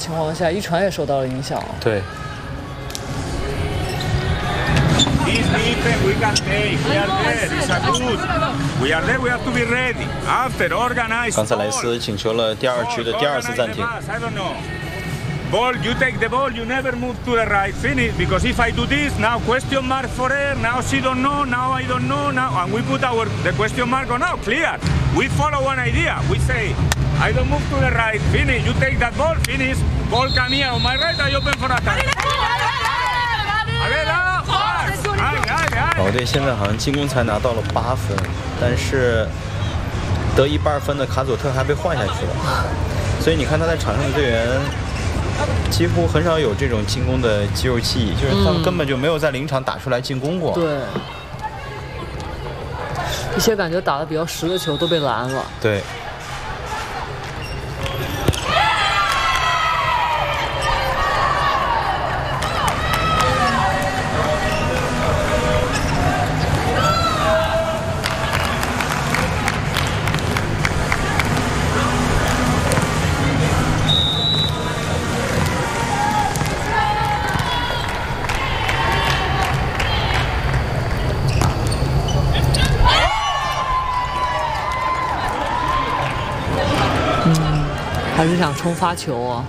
情况下，一传也受到了影响。 对。 This defense we can take. We are there. It's a good. We are there. We have to be ready. After organized. 刚才莱斯请求了第2局的第2次暂停。 I don't know. Ball, you take the ball. You never move to the right. Finish. Because if I do this, now question mark for her. Now she don't know. Now I don't know. Now and we put the question mark on now. Clear. We follow one idea. We say, I don't move to the right. Finish. You take that ball. Finish. Ball come here on my right. I open for attack. 法国队现在好像进攻才拿到了8分，但是得1半分的卡佐特还被换下去了，所以你看他在场上的队员几乎很少有这种进攻的肌肉记忆，就是他们根本就没有在临场打出来进攻过。 对，一些感觉打得比较实的球都被拦了。 对。 还是想冲发球啊！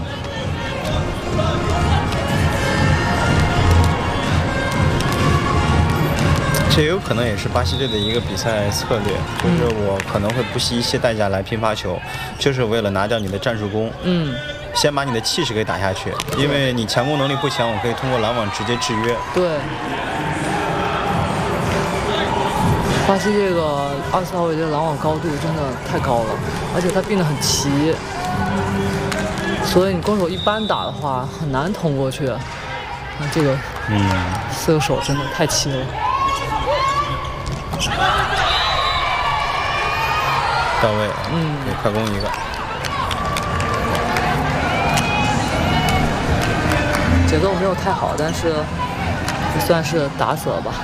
这也有可能也是巴西队的一个比赛策略，就是我可能会不惜一切代价来拼发球，就是为了拿掉你的战术攻。先把你的气势给打下去，因为你强攻能力不强，我可以通过拦网直接制约。 对。巴西这个24号位的拦网高度真的太高了，而且它并得很齐，所以你攻手一般打的话很难通过去。那这个4个手真的太齐了。 到位，给快攻一个。 节奏没有太好，但是也算是打死了吧。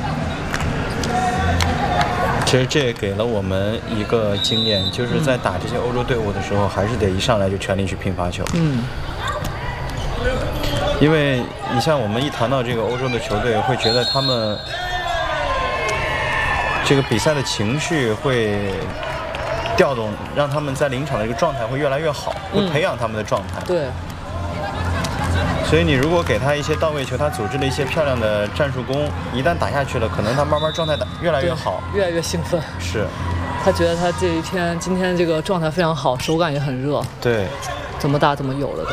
其实这也给了我们一个经验，就是在打这些欧洲队伍的时候，还是得一上来就全力去拼发球。因为你像我们一谈到这个欧洲的球队，会觉得他们这个比赛的情绪会调动，让他们在临场的这个状态会越来越好，会培养他们的状态。 对。 所以你如果给他一些到位球，他组织了一些漂亮的战术攻，一旦打下去了，可能他慢慢状态越来越好， 越来越兴奋。 是， 他觉得他今天这个状态非常好，手感也很热。 对， 怎么打怎么有了都。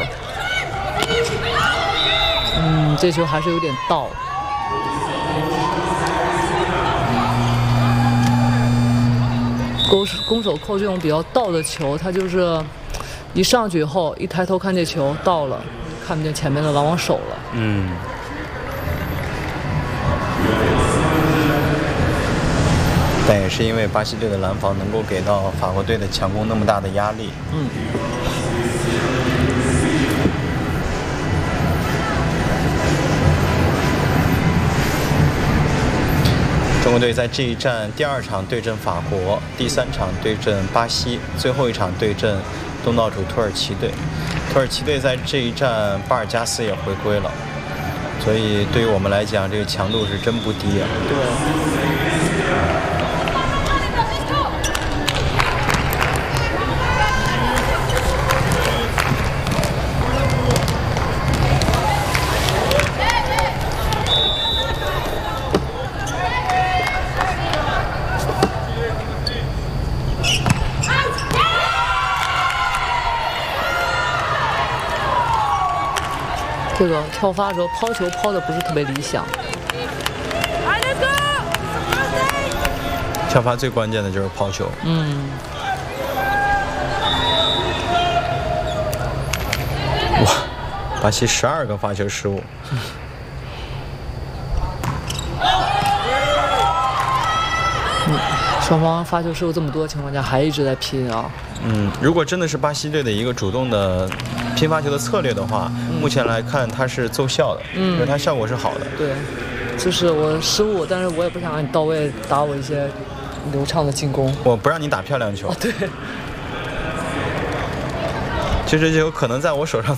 这球还是有点倒。攻手扣这种比较倒的球，他就是一上去以后，一抬头看这球到了。 看不见前面的拦网手了。 但也是因为巴西队的拦防能够给到法国队的强攻那么大的压力。中国队在这一战第2场对阵法国，第3场对阵巴西，最后一场对阵东道主土耳其队。 土耳其队在这一战，巴尔加斯也回归了，所以对于我们来讲，这个强度是真不低啊。 对。这个跳发的时候抛球抛的不是特别理想。 跳发最关键的就是抛球。哇，巴西12个发球失误。 双方发球失误这么多的情况下，还一直在拼啊。 如果真的是巴西队的一个主动的拼发球的策略的话，目前来看它是奏效的，因为它效果是好的。 对，就是我失误，但是我也不想让你到位打我一些流畅的进攻。 我不让你打漂亮球。 对。 其实就有可能在我手上